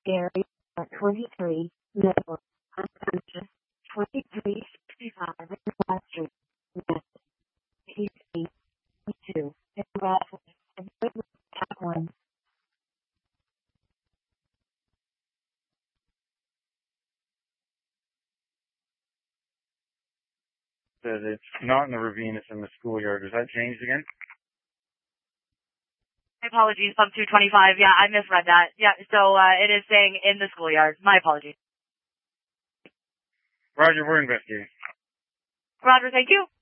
Area 23, Network, unconscious, 2365 West Street, West, PC, 2, and Bradford, and Tap 1. Says it's not in the ravine, it's in the schoolyard. Has that changed again? My apologies, sub 225. Yeah, I misread that. Yeah, so it is saying in the schoolyard. My apologies. Roger, we're investigating. Roger, thank you.